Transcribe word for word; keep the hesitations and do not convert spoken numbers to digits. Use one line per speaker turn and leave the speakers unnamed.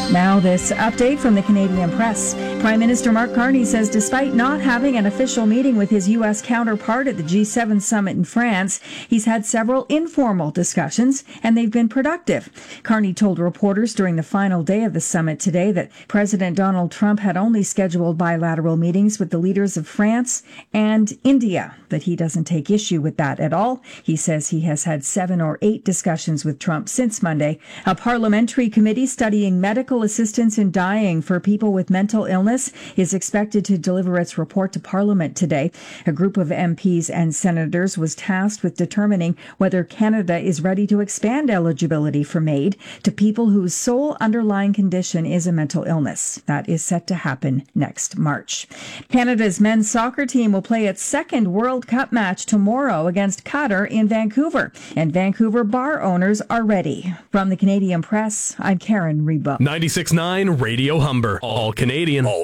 Now this update from the Canadian Press. Prime Minister Mark Carney says despite not having an official meeting with his U S counterpart at the G seven summit in France, he's had several informal discussions and they've been productive. Carney told reporters during the final day of the summit today that President Donald Trump had only scheduled bilateral meetings with the leaders of France and India, but he doesn't take issue with that at all. He says he has had seven or eight discussions with Trump since Monday. A parliamentary committee studying medical assistance in dying for people with mental illness is expected to deliver its report to Parliament today. A group of M Ps and senators was tasked with determining whether Canada is ready to expand eligibility for MAID to people whose sole underlying condition is a mental illness. That is set to happen next March. Canada's men's soccer team will play its second World Cup match tomorrow against Qatar in Vancouver, and Vancouver bar owners are ready. From the Canadian Press, I'm Karen Reba.
ninety-six point nine Radio Humber. All Canadian.